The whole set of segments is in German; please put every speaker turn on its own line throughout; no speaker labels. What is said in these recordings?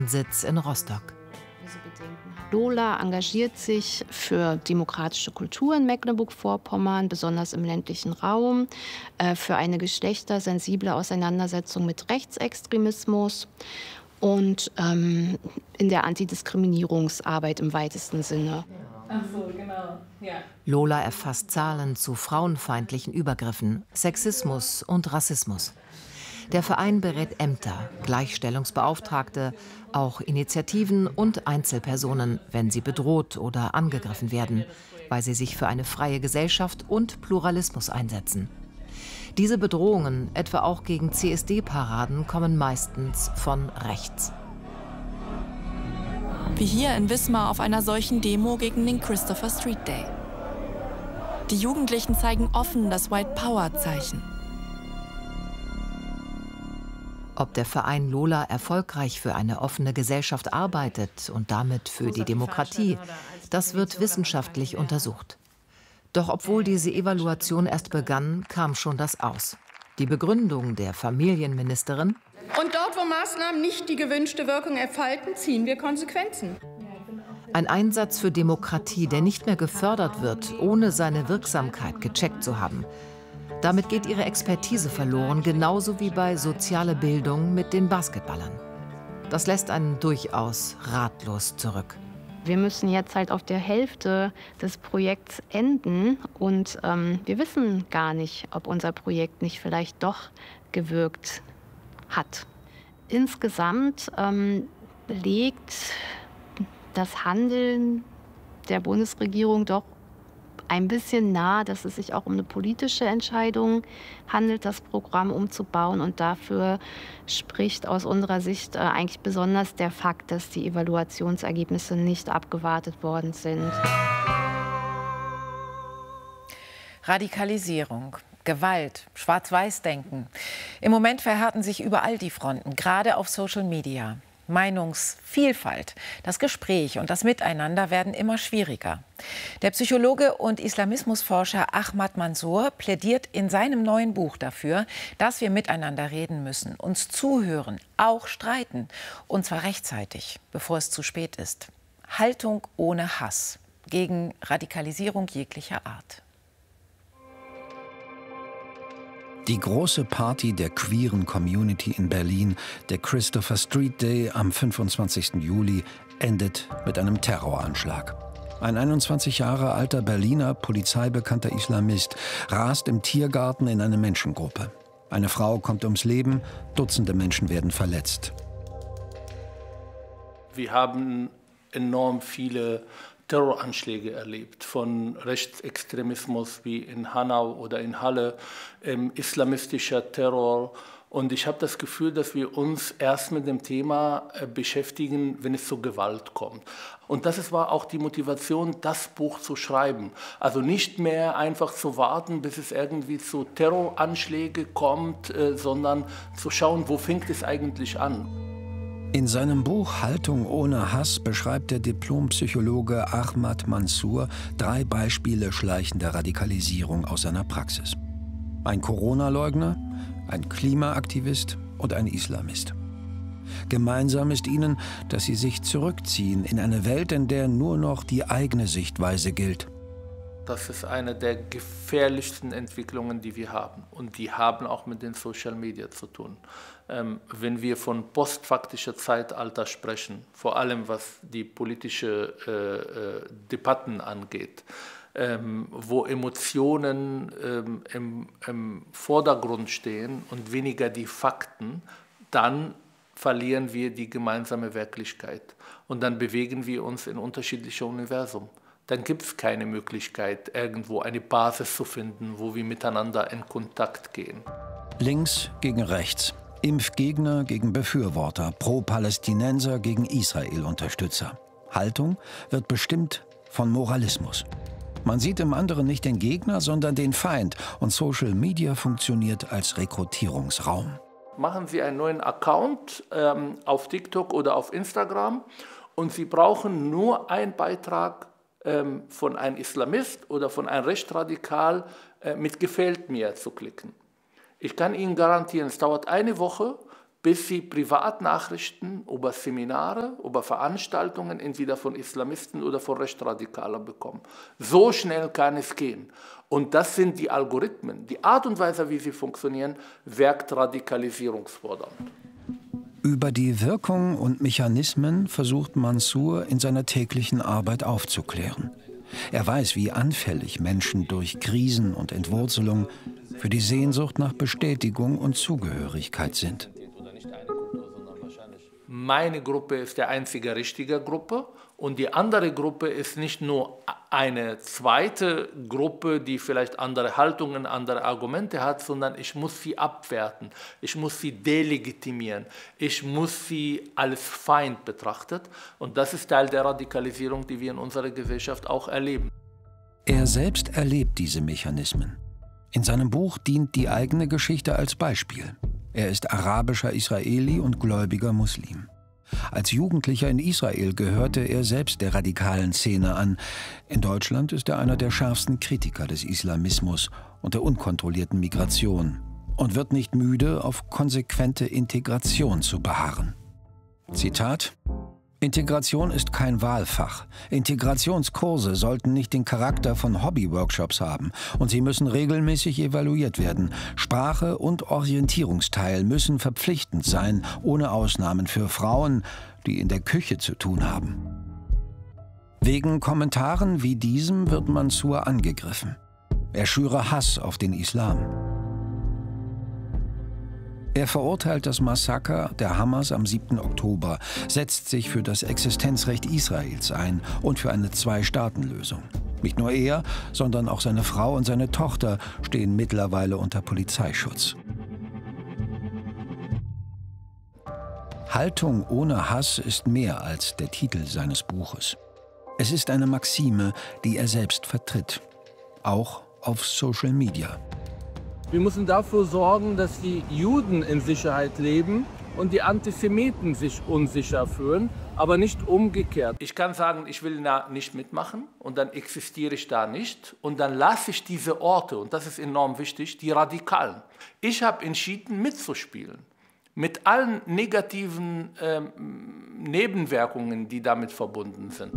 Sitz in Rostock.
Lola engagiert sich für demokratische Kultur in Mecklenburg-Vorpommern, besonders im ländlichen Raum, für eine geschlechtersensible Auseinandersetzung mit Rechtsextremismus und in der Antidiskriminierungsarbeit im weitesten Sinne.
Ach so, genau. Ja.
Lola erfasst Zahlen zu frauenfeindlichen Übergriffen, Sexismus und Rassismus. Der Verein berät Ämter, Gleichstellungsbeauftragte, auch Initiativen und Einzelpersonen, wenn sie bedroht oder angegriffen werden, weil sie sich für eine freie Gesellschaft und Pluralismus einsetzen. Diese Bedrohungen, etwa auch gegen CSD-Paraden, kommen meistens von rechts.
Wie hier in Wismar auf einer solchen Demo gegen den Christopher Street Day. Die Jugendlichen zeigen offen das White Power-Zeichen.
Ob der Verein Lola erfolgreich für eine offene Gesellschaft arbeitet und damit für die Demokratie, das wird wissenschaftlich untersucht. Doch obwohl diese Evaluation erst begann, kam schon das aus. Die Begründung der Familienministerin:
Und dort, wo Maßnahmen nicht die gewünschte Wirkung entfalten, ziehen wir Konsequenzen.
Ein Einsatz für Demokratie, der nicht mehr gefördert wird, ohne seine Wirksamkeit gecheckt zu haben. Damit geht ihre Expertise verloren, genauso wie bei sozialer Bildung mit den Basketballern. Das lässt einen durchaus ratlos zurück.
Wir müssen jetzt halt auf der Hälfte des Projekts enden und wir wissen gar nicht, ob unser Projekt nicht vielleicht doch gewirkt hat. Insgesamt legt das Handeln der Bundesregierung doch ein bisschen nahe, dass es sich auch um eine politische Entscheidung handelt, das Programm umzubauen. Und dafür spricht aus unserer Sicht eigentlich besonders der Fakt, dass die Evaluationsergebnisse nicht abgewartet worden sind.
Radikalisierung, Gewalt, Schwarz-Weiß-Denken. Im Moment verhärten sich überall die Fronten, gerade auf Social Media. Meinungsvielfalt, das Gespräch und das Miteinander werden immer schwieriger. Der Psychologe und Islamismusforscher Ahmad Mansour plädiert in seinem neuen Buch dafür, dass wir miteinander reden müssen, uns zuhören, auch streiten, und zwar rechtzeitig, bevor es zu spät ist. Haltung ohne Hass gegen Radikalisierung jeglicher Art.
Die große Party der queeren Community in Berlin, der Christopher Street Day am 25. Juli, endet mit einem Terroranschlag. Ein 21 Jahre alter Berliner polizeibekannter Islamist rast im Tiergarten in eine Menschengruppe. Eine Frau kommt ums Leben, Dutzende Menschen werden verletzt.
Wir haben enorm viele Terroranschläge erlebt, von Rechtsextremismus wie in Hanau oder in Halle, islamistischer Terror. Und ich habe das Gefühl, dass wir uns erst mit dem Thema beschäftigen, wenn es zur Gewalt kommt. Und das war auch die Motivation, das Buch zu schreiben. Also nicht mehr einfach zu warten, bis es irgendwie zu Terroranschlägen kommt, sondern zu schauen, wo fängt es eigentlich an.
In seinem Buch Haltung ohne Hass beschreibt der Diplompsychologe Ahmad Mansour 3 Beispiele schleichender Radikalisierung aus seiner Praxis. Ein Corona-Leugner, ein Klimaaktivist und ein Islamist. Gemeinsam ist ihnen, dass sie sich zurückziehen in eine Welt, in der nur noch die eigene Sichtweise gilt.
Das ist eine der gefährlichsten Entwicklungen, die wir haben. Und die haben auch mit den Social Media zu tun. Wenn wir von postfaktischer Zeitalter sprechen, vor allem was die politische Debatten angeht, wo Emotionen im Vordergrund stehen und weniger die Fakten, dann verlieren wir die gemeinsame Wirklichkeit. Und dann bewegen wir uns in unterschiedliche Universen. Dann gibt es keine Möglichkeit, irgendwo eine Basis zu finden, wo wir miteinander in Kontakt gehen.
Links gegen rechts, Impfgegner gegen Befürworter, Pro-Palästinenser gegen Israel-Unterstützer. Haltung wird bestimmt von Moralismus. Man sieht im anderen nicht den Gegner, sondern den Feind. Und Social Media funktioniert als Rekrutierungsraum.
Machen Sie einen neuen Account auf TikTok oder auf Instagram und Sie brauchen nur einen Beitrag von einem Islamist oder von einem Rechtsradikal mit Gefällt mir zu klicken. Ich kann Ihnen garantieren, es dauert eine Woche, bis sie Privatnachrichten über Seminare, über Veranstaltungen entweder von Islamisten oder von Rechtsradikalen bekommen. So schnell kann es gehen. Und das sind die Algorithmen. Die Art und Weise, wie sie funktionieren, wirkt radikalisierungsfordernd.
Über die Wirkung und Mechanismen versucht Mansour in seiner täglichen Arbeit aufzuklären. Er weiß, wie anfällig Menschen durch Krisen und Entwurzelung für die Sehnsucht nach Bestätigung und Zugehörigkeit sind.
Meine Gruppe ist die einzige richtige Gruppe und die andere Gruppe ist nicht nur eine zweite Gruppe, die vielleicht andere Haltungen, andere Argumente hat, sondern ich muss sie abwerten, ich muss sie delegitimieren, ich muss sie als Feind betrachten und das ist Teil der Radikalisierung, die wir in unserer Gesellschaft auch erleben.
Er selbst erlebt diese Mechanismen. In seinem Buch dient die eigene Geschichte als Beispiel. Er ist arabischer Israeli und gläubiger Muslim. Als Jugendlicher in Israel gehörte er selbst der radikalen Szene an. In Deutschland ist er einer der schärfsten Kritiker des Islamismus und der unkontrollierten Migration und wird nicht müde, auf konsequente Integration zu beharren. Zitat: Integration ist kein Wahlfach. Integrationskurse sollten nicht den Charakter von Hobby-Workshops haben und sie müssen regelmäßig evaluiert werden. Sprache und Orientierungsteil müssen verpflichtend sein, ohne Ausnahmen für Frauen, die in der Küche zu tun haben. Wegen Kommentaren wie diesem wird Mansour angegriffen. Er schüre Hass auf den Islam. Er verurteilt das Massaker der Hamas am 7. Oktober, setzt sich für das Existenzrecht Israels ein und für eine Zwei-Staaten-Lösung. Nicht nur er, sondern auch seine Frau und seine Tochter stehen mittlerweile unter Polizeischutz. Haltung ohne Hass ist mehr als der Titel seines Buches. Es ist eine Maxime, die er selbst vertritt, auch auf Social Media.
Wir müssen dafür sorgen, dass die Juden in Sicherheit leben und die Antisemiten sich unsicher fühlen, aber nicht umgekehrt. Ich kann sagen, ich will da nicht mitmachen und dann existiere ich da nicht und dann lasse ich diese Orte, und das ist enorm wichtig, die Radikalen. Ich habe entschieden, mitzuspielen, mit allen negativen Nebenwirkungen, die damit verbunden sind.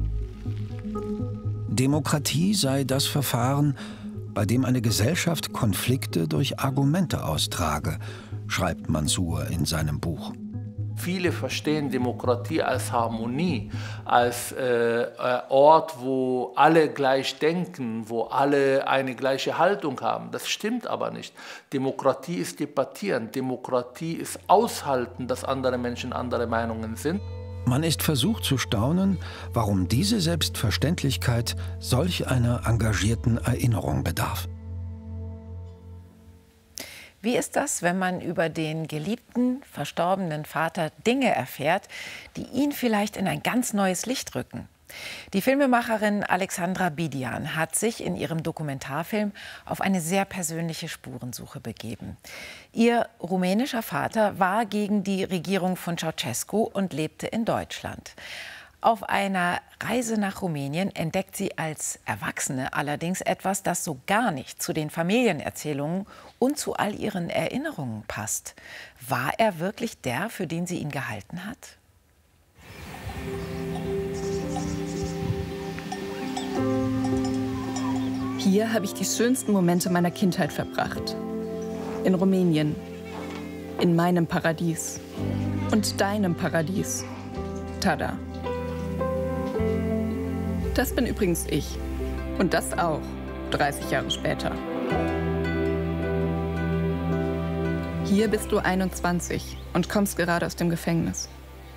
Demokratie sei das Verfahren, bei dem eine Gesellschaft Konflikte durch Argumente austrage, schreibt Mansour in seinem Buch.
Viele verstehen Demokratie als Harmonie, als Ort, wo alle gleich denken, wo alle eine gleiche Haltung haben. Das stimmt aber nicht. Demokratie ist debattieren, Demokratie ist aushalten, dass andere Menschen andere Meinungen sind.
Man ist versucht zu staunen, warum diese Selbstverständlichkeit solch einer engagierten Erinnerung bedarf.
Wie ist das, wenn man über den geliebten, verstorbenen Vater Dinge erfährt, die ihn vielleicht in ein ganz neues Licht rücken? Die Filmemacherin Alexandra Bidian hat sich in ihrem Dokumentarfilm auf eine sehr persönliche Spurensuche begeben. Ihr rumänischer Vater war gegen die Regierung von Ceausescu und lebte in Deutschland. Auf einer Reise nach Rumänien entdeckt sie als Erwachsene allerdings etwas, das so gar nicht zu den Familienerzählungen und zu all ihren Erinnerungen passt. War er wirklich der, für den sie ihn gehalten hat?
Hier habe ich die schönsten Momente meiner Kindheit verbracht. In Rumänien. In meinem Paradies. Und deinem Paradies. Tada. Das bin übrigens ich. Und das auch, 30 Jahre später. Hier bist du 21 und kommst gerade aus dem Gefängnis.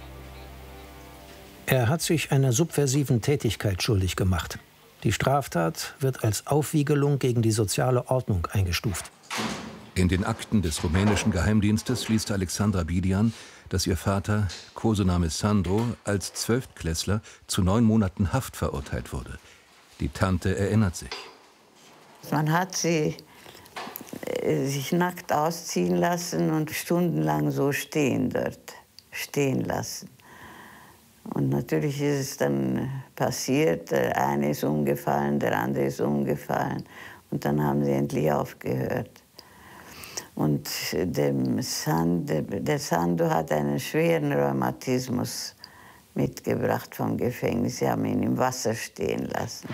Er hat sich einer subversiven Tätigkeit schuldig gemacht. Die Straftat wird als Aufwiegelung gegen die soziale Ordnung eingestuft.
In den Akten des rumänischen Geheimdienstes liest Alexandra Bidian, dass ihr Vater, Kosename Sandro, als Zwölftklässler zu 9 Monaten Haft verurteilt wurde. Die Tante erinnert sich.
Man hat sie sich nackt ausziehen lassen und stundenlang so stehen lassen. Und natürlich ist es dann passiert, der eine ist umgefallen, der andere ist umgefallen. Und dann haben sie endlich aufgehört. Und der Sandro hat einen schweren Rheumatismus mitgebracht vom Gefängnis. Sie haben ihn im Wasser stehen lassen.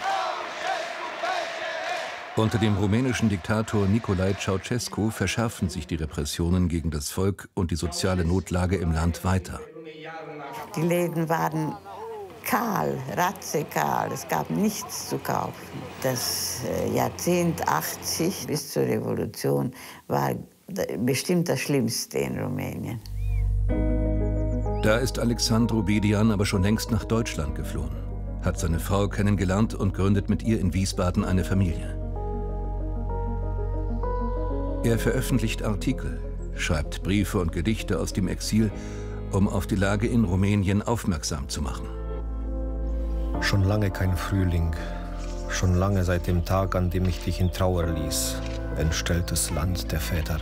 Unter dem rumänischen Diktator Nicolae Ceausescu verschärfen sich die Repressionen gegen das Volk und die soziale Notlage im Land weiter.
Die Läden waren kahl, ratzekahl, es gab nichts zu kaufen. Das Jahrzehnt 80 bis zur Revolution war bestimmt das Schlimmste in Rumänien.
Da ist Alexandru Bedian aber schon längst nach Deutschland geflohen, hat seine Frau kennengelernt und gründet mit ihr in Wiesbaden eine Familie. Er veröffentlicht Artikel, schreibt Briefe und Gedichte aus dem Exil, um auf die Lage in Rumänien aufmerksam zu machen.
Schon lange kein Frühling, schon lange seit dem Tag, an dem ich dich in Trauer ließ, entstelltes Land der Väter.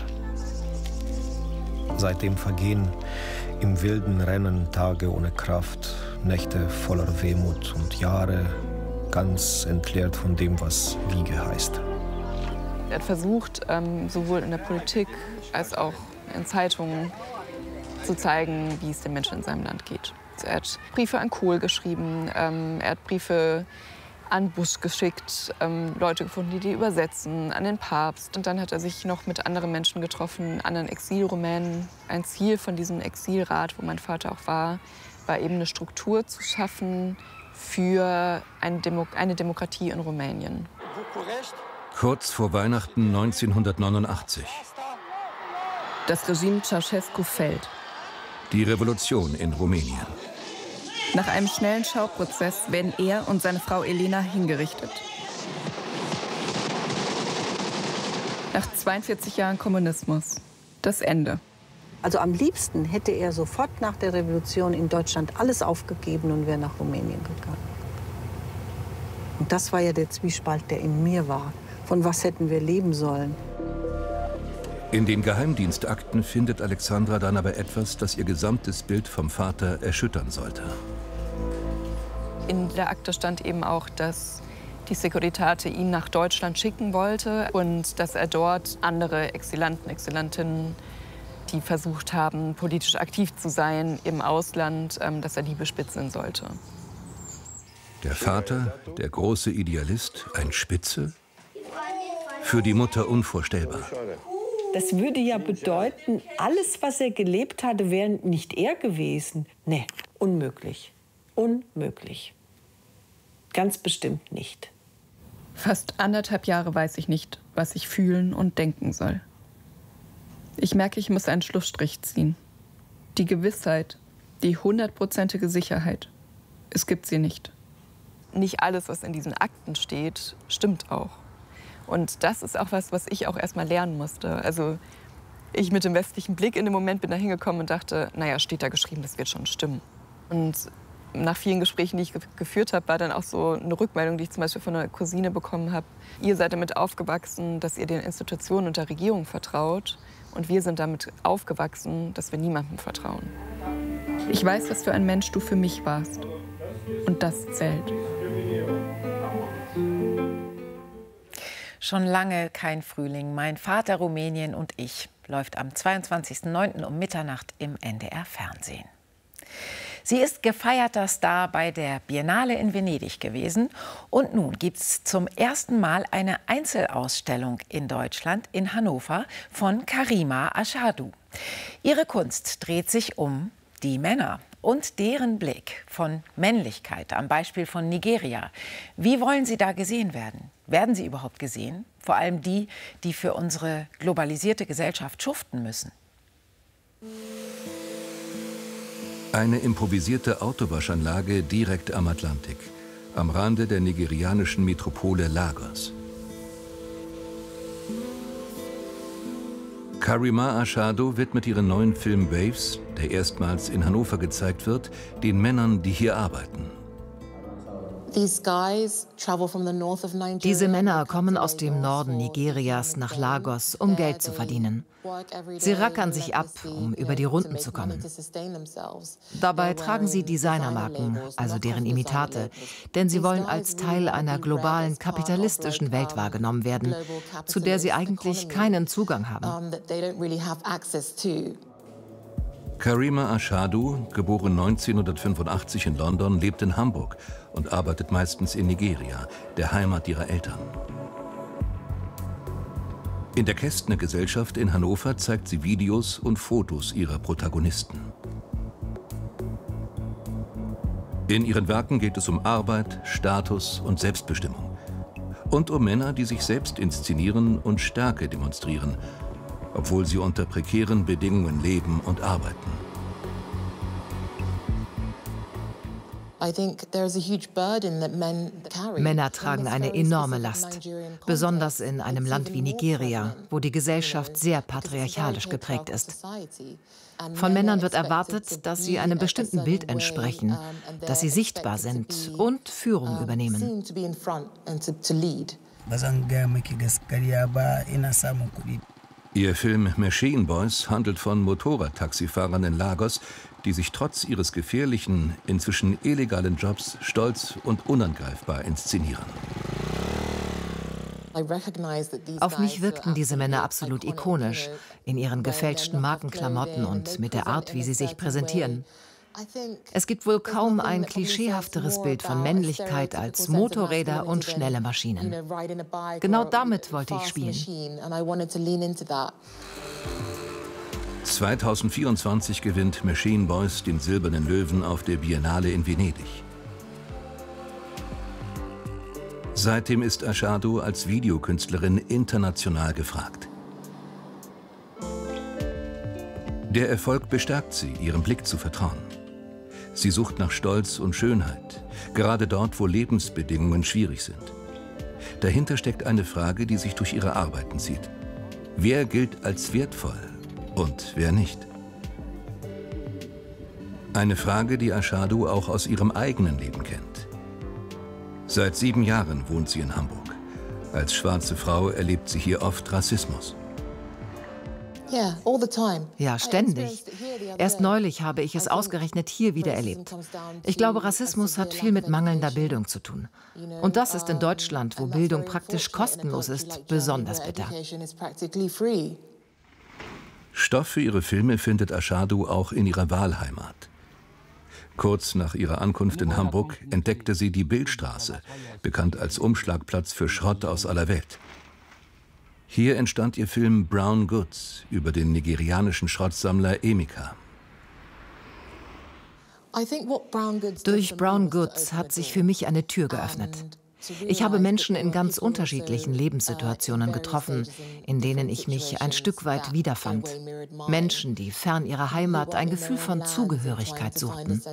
Seitdem vergehen im wilden Rennen Tage ohne Kraft, Nächte voller Wehmut und Jahre ganz entleert von dem, was Wiege heißt.
Er hat versucht, sowohl in der Politik als auch in Zeitungen zu zeigen, wie es den Menschen in seinem Land geht. Er hat Briefe an Kohl geschrieben, er hat Briefe an Bush geschickt, Leute gefunden, die übersetzen, an den Papst. Und dann hat er sich noch mit anderen Menschen getroffen, anderen Exilrumänen. Ein Ziel von diesem Exilrat, wo mein Vater auch war eben eine Struktur zu schaffen für eine Demokratie in Rumänien.
Kurz vor Weihnachten 1989.
Das Regime Ceausescu fällt.
Die Revolution in Rumänien.
Nach einem schnellen Schauprozess werden er und seine Frau Elena hingerichtet. Nach 42 Jahren Kommunismus. Das Ende.
Also am liebsten hätte er sofort nach der Revolution in Deutschland alles aufgegeben und wäre nach Rumänien gegangen. Und das war ja der Zwiespalt, der in mir war. Von was hätten wir leben sollen?
In den Geheimdienstakten findet Alexandra dann aber etwas, das ihr gesamtes Bild vom Vater erschüttern sollte.
In der Akte stand eben auch, dass die Securitate ihn nach Deutschland schicken wollte und dass er dort andere Exilanten, Exilantinnen, die versucht haben, politisch aktiv zu sein im Ausland, dass er die bespitzeln sollte.
Der Vater, der große Idealist, ein Spitze? Für die Mutter unvorstellbar.
Das würde ja bedeuten, alles, was er gelebt hatte, wäre nicht er gewesen. Nee, unmöglich. Unmöglich. Ganz bestimmt nicht.
Fast 1,5 Jahre weiß ich nicht, was ich fühlen und denken soll. Ich merke, ich muss einen Schlussstrich ziehen. Die Gewissheit, die 100%ige Sicherheit, es gibt sie nicht. Nicht alles, was in diesen Akten steht, stimmt auch. Und das ist auch was ich auch erst mal lernen musste. Also ich mit dem westlichen Blick in dem Moment bin da hingekommen und dachte, naja, steht da geschrieben, das wird schon stimmen. Und nach vielen Gesprächen, die ich geführt habe, war dann auch so eine Rückmeldung, die ich zum Beispiel von einer Cousine bekommen habe. Ihr seid damit aufgewachsen, dass ihr den Institutionen und der Regierung vertraut. Und wir sind damit aufgewachsen, dass wir niemandem vertrauen. Ich weiß, was für ein Mensch du für mich warst. Und das zählt.
Schon lange kein Frühling. Mein Vater Rumänien und ich läuft am 22.09. um Mitternacht im NDR-Fernsehen. Sie ist gefeierter Star bei der Biennale in Venedig gewesen. Und nun gibt es zum ersten Mal eine Einzelausstellung in Deutschland, in Hannover, von Karima Aşadu. Ihre Kunst dreht sich um die Männer und deren Blick von Männlichkeit, am Beispiel von Nigeria. Wie wollen sie da gesehen werden? Werden sie überhaupt gesehen? Vor allem die, die für unsere globalisierte Gesellschaft schuften müssen.
Eine improvisierte Autowaschanlage direkt am Atlantik, am Rande der nigerianischen Metropole Lagos. Karima Aşadu widmet ihren neuen Film Waves, der erstmals in Hannover gezeigt wird, den Männern, die hier arbeiten.
Diese Männer kommen aus dem Norden Nigerias nach Lagos, um Geld zu verdienen. Sie rackern sich ab, um über die Runden zu kommen. Dabei tragen sie Designermarken, also deren Imitate, denn sie wollen als Teil einer globalen kapitalistischen Welt wahrgenommen werden, zu der sie eigentlich keinen Zugang haben.
Karima Ashadu, geboren 1985 in London, lebt in Hamburg und arbeitet meistens in Nigeria, der Heimat ihrer Eltern. In der Kästner Gesellschaft in Hannover zeigt sie Videos und Fotos ihrer Protagonisten. In ihren Werken geht es um Arbeit, Status und Selbstbestimmung. Und um Männer, die sich selbst inszenieren und Stärke demonstrieren, obwohl sie unter prekären Bedingungen leben und arbeiten.
Männer tragen eine enorme Last, besonders in einem Land wie Nigeria, wo die Gesellschaft sehr patriarchalisch geprägt ist. Von Männern wird erwartet, dass sie einem bestimmten Bild entsprechen, dass sie sichtbar sind und Führung übernehmen.
Ihr Film Machine Boys handelt von Motorradtaxifahrern in Lagos, die sich trotz ihres gefährlichen, inzwischen illegalen Jobs stolz und unangreifbar inszenieren.
Auf mich wirkten diese Männer absolut ikonisch, in ihren gefälschten Markenklamotten und mit der Art, wie sie sich präsentieren. Es gibt wohl kaum ein klischeehafteres Bild von Männlichkeit als Motorräder und schnelle Maschinen. Genau damit wollte ich spielen.
2024 gewinnt Machine Boys den Silbernen Löwen auf der Biennale in Venedig. Seitdem ist Ashadu als Videokünstlerin international gefragt. Der Erfolg bestärkt sie, ihrem Blick zu vertrauen. Sie sucht nach Stolz und Schönheit, gerade dort, wo Lebensbedingungen schwierig sind. Dahinter steckt eine Frage, die sich durch ihre Arbeiten zieht. Wer gilt als wertvoll und wer nicht? Eine Frage, die Ashadu auch aus ihrem eigenen Leben kennt. Seit 7 Jahren wohnt sie in Hamburg. Als schwarze Frau erlebt sie hier oft Rassismus.
Ja, ständig. Erst neulich habe ich es ausgerechnet hier wieder erlebt. Ich glaube, Rassismus hat viel mit mangelnder Bildung zu tun. Und das ist in Deutschland, wo Bildung praktisch kostenlos ist, besonders bitter.
Stoff für ihre Filme findet Ashadu auch in ihrer Wahlheimat. Kurz nach ihrer Ankunft in Hamburg entdeckte sie die Bildstraße, bekannt als Umschlagplatz für Schrott aus aller Welt. Hier entstand ihr Film Brown Goods über den nigerianischen Schrottsammler Emeka.
Durch Brown Goods hat sich für mich eine Tür geöffnet. Ich habe Menschen in ganz unterschiedlichen Lebenssituationen getroffen, in denen ich mich ein Stück weit wiederfand. Menschen, die fern ihrer Heimat ein Gefühl von Zugehörigkeit suchten.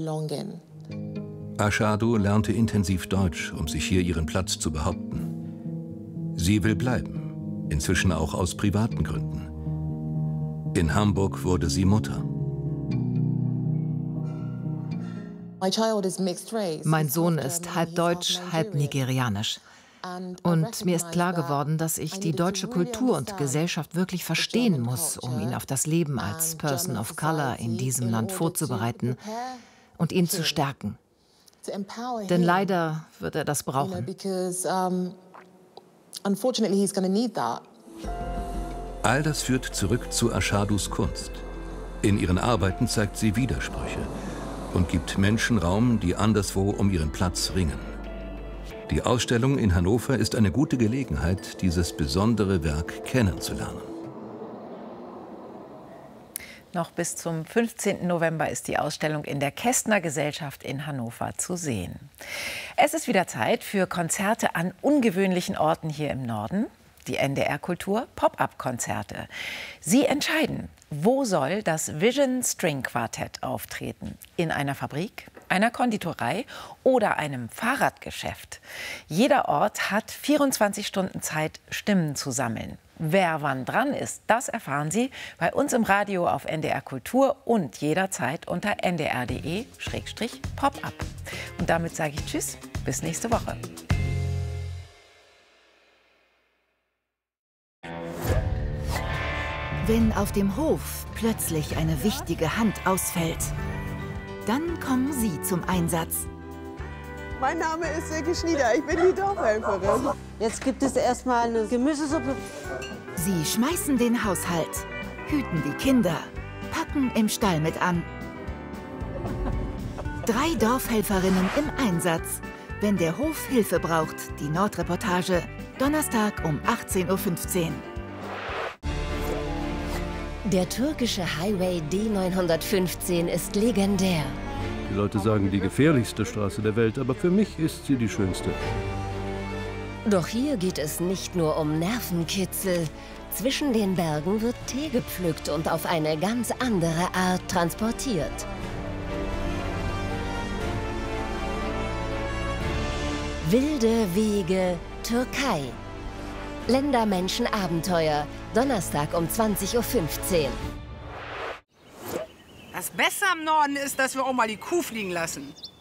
Ashadu lernte intensiv Deutsch, um sich hier ihren Platz zu behaupten. Sie will bleiben. Inzwischen auch aus privaten Gründen. In Hamburg wurde sie Mutter.
Mein Sohn ist halb deutsch, halb nigerianisch. Und mir ist klar geworden, dass ich die deutsche Kultur und Gesellschaft wirklich verstehen muss, um ihn auf das Leben als Person of Color in diesem Land vorzubereiten und ihn zu stärken. Denn leider wird er das brauchen.
All das führt zurück zu Ashadus Kunst. In ihren Arbeiten zeigt sie Widersprüche und gibt Menschen Raum, die anderswo um ihren Platz ringen. Die Ausstellung in Hannover ist eine gute Gelegenheit, dieses besondere Werk kennenzulernen.
Noch bis zum 15. November ist die Ausstellung in der Kästner Gesellschaft in Hannover zu sehen. Es ist wieder Zeit für Konzerte an ungewöhnlichen Orten hier im Norden. Die NDR Kultur Pop-up-Konzerte. Sie entscheiden, wo soll das Vision String Quartett auftreten? In einer Fabrik, einer Konditorei oder einem Fahrradgeschäft? Jeder Ort hat 24 Stunden Zeit, Stimmen zu sammeln. Wer wann dran ist, das erfahren Sie bei uns im Radio auf NDR Kultur und jederzeit unter ndr.de/pop-up. Und damit sage ich Tschüss Bis nächste Woche.
Wenn auf dem Hof plötzlich eine wichtige Hand ausfällt, dann kommen Sie zum Einsatz.
Mein Name ist Silke Schnieder, ich bin die Dorfhelferin. Jetzt gibt es erstmal eine Gemüsesuppe.
Sie schmeißen den Haushalt, hüten die Kinder, packen im Stall mit an. 3 Dorfhelferinnen im Einsatz, wenn der Hof Hilfe braucht. Die Nordreportage, Donnerstag um 18:15 Uhr.
Der türkische Highway D915 ist legendär.
Die Leute sagen, die gefährlichste Straße der Welt, aber für mich ist sie die schönste.
Doch hier geht es nicht nur um Nervenkitzel. Zwischen den Bergen wird Tee gepflückt und auf eine ganz andere Art transportiert. Wilde Wege, Türkei. Ländermenschen-Abenteuer, Donnerstag um 20:15 Uhr.
Das Beste am Norden ist, dass wir auch mal die Kuh fliegen lassen.